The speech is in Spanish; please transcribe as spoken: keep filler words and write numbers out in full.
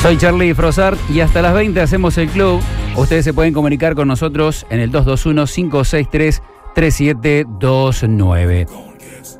Soy Charlie Frossart y hasta las veinte hacemos el club. Ustedes se pueden comunicar con nosotros en el dos dos uno, cinco seis tres, tres siete dos nueve.